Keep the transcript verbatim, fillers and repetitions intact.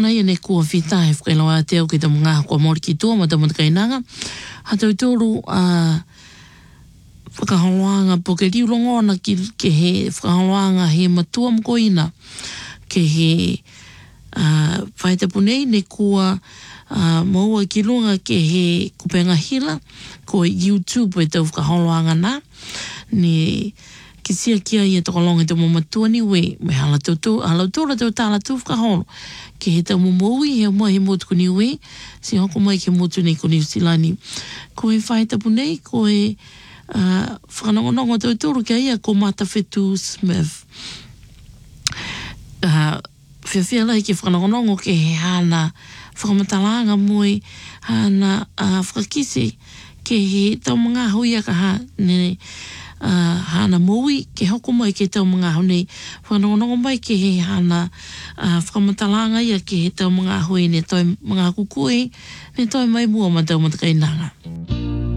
Tōna ia ne kua whita he whakailawa te au ki ta mga kua mori ki tua ma ta matakainanga. Hatau tōru a whakaholoanga po ke riulongona ki ke he whakaholoanga he matua mkoina ke he uh, whaitapunei ne kua uh, maua ki lunga ke he kupenga hila ko YouTube e tau whakaholoanga na ni ki sia kia ia tokolonga te mamatua ni we me hala tautu hala tūra tau tāla tū whakaholo ke he tau mamaui he mua he motu ni we si hoko mai ke motu nei ko New Zealand ko he whaitapunei ko he Uh, whanongonongo tau tūru kia ia ko Mata Whetu Smith. Uh, Whiawhia lai ke whanongonongo ke he hana whakamatalanga mui hana uh, whakakise ke he tau mga hui aka ha ne uh, hana mui ke hoko mai ke tau mga hui nei whanongonongo mai ke he hana uh, whakamatalanga ia ke he tau mga hui ne toi mga kukui ne toi mai mua ma tau matakainanga.